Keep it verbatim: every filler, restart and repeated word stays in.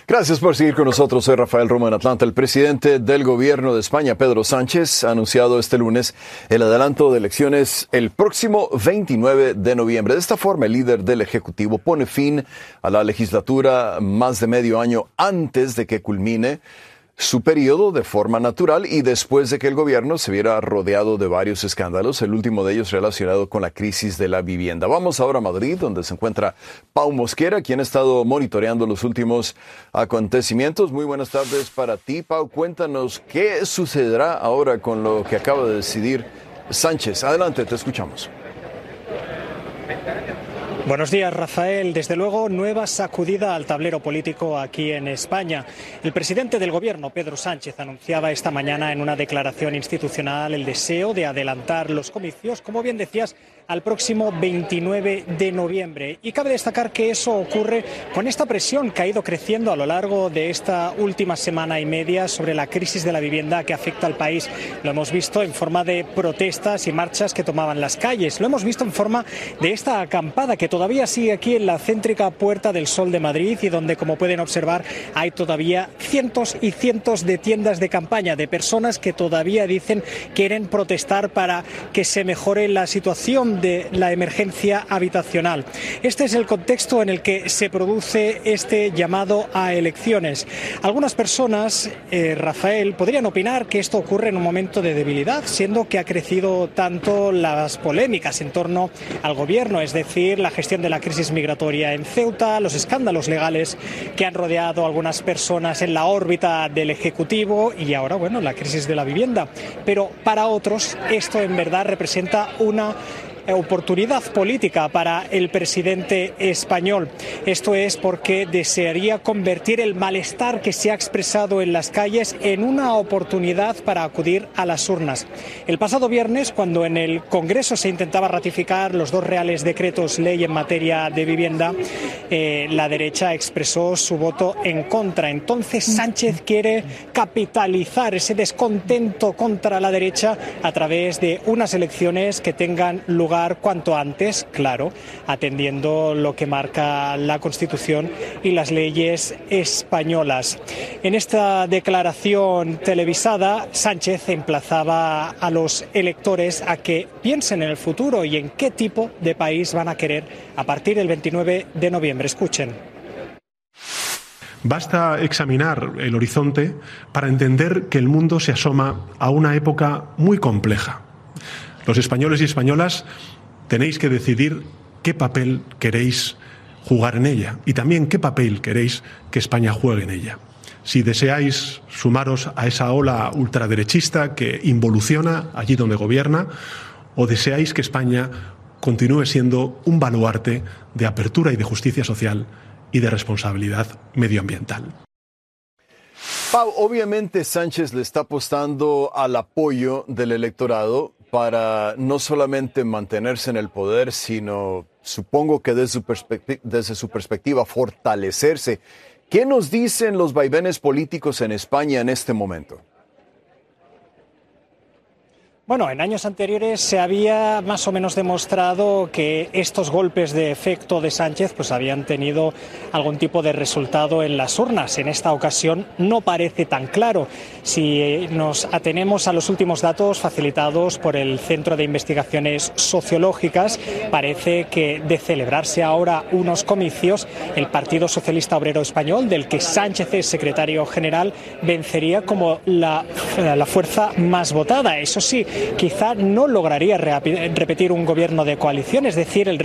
Gracias por seguir con nosotros. Soy Rafael Romo en Atlanta. El presidente del gobierno de España, Pedro Sánchez, ha anunciado este lunes el adelanto de elecciones el próximo veintinueve de noviembre. De esta forma, el líder del Ejecutivo pone fin a la legislatura más de medio año antes de que culmine su periodo de forma natural y después de que el gobierno se viera rodeado de varios escándalos, el último de ellos relacionado con la crisis de la vivienda. Vamos ahora a Madrid, donde se encuentra Pau Mosquera, quien ha estado monitoreando los últimos acontecimientos. Muy buenas tardes para ti, Pau. Cuéntanos qué sucederá ahora con lo que acaba de decidir Sánchez. Adelante, te escuchamos. Buenos días, Rafael. Desde luego, nueva sacudida al tablero político aquí en España. El presidente del gobierno, Pedro Sánchez, anunciaba esta mañana en una declaración institucional el deseo de adelantar los comicios, como bien decías, al próximo veintinueve de noviembre. Y cabe destacar que eso ocurre con esta presión que ha ido creciendo a lo largo de esta última semana y media sobre la crisis de la vivienda que afecta al país. Lo hemos visto en forma de protestas y marchas que tomaban las calles. Lo hemos visto en forma de esta acampada que todavía sigue aquí en la céntrica Puerta del Sol de Madrid y donde, como pueden observar, hay todavía cientos y cientos de tiendas de campaña, de personas que todavía dicen quieren protestar para que se mejore la situación de la emergencia habitacional. Este es el contexto en el que se produce este llamado a elecciones. Algunas personas, eh, Rafael, podrían opinar que esto ocurre en un momento de debilidad, siendo que ha crecido tanto las polémicas en torno al gobierno, es decir, la gestión de la crisis migratoria en Ceuta, los escándalos legales que han rodeado a algunas personas en la órbita del Ejecutivo y ahora, bueno, la crisis de la vivienda. Pero para otros esto en verdad representa una oportunidad política para el presidente español. Esto es porque desearía convertir el malestar que se ha expresado en las calles en una oportunidad para acudir a las urnas. El pasado viernes, cuando en el Congreso se intentaba ratificar los dos reales decretos ley en materia de vivienda, eh, la derecha expresó su voto en contra. Entonces Sánchez quiere capitalizar ese descontento contra la derecha a través de unas elecciones que tengan lugar cuanto antes, claro, atendiendo lo que marca la Constitución y las leyes españolas. En esta declaración televisada, Sánchez emplazaba a los electores a que piensen en el futuro y en qué tipo de país van a querer a partir del veintinueve de noviembre. Escuchen. Basta examinar el horizonte para entender que el mundo se asoma a una época muy compleja. Los españoles y españolas tenéis que decidir qué papel queréis jugar en ella y también qué papel queréis que España juegue en ella. Si deseáis sumaros a esa ola ultraderechista que involuciona allí donde gobierna, o deseáis que España continúe siendo un baluarte de apertura y de justicia social y de responsabilidad medioambiental. Pau, obviamente Sánchez le está apostando al apoyo del electorado para no solamente mantenerse en el poder, sino, supongo que desde su, perspectiva, desde su perspectiva, fortalecerse. ¿Qué nos dicen los vaivenes políticos en España en este momento? Bueno, en años anteriores se había más o menos demostrado que estos golpes de efecto de Sánchez pues habían tenido algún tipo de resultado en las urnas. En esta ocasión no parece tan claro. Si nos atenemos a los últimos datos facilitados por el Centro de Investigaciones Sociológicas, parece que de celebrarse ahora unos comicios, el Partido Socialista Obrero Español, del que Sánchez es secretario general, vencería como la, la fuerza más votada. Eso sí, quizá no lograría repetir un gobierno de coalición, es decir, el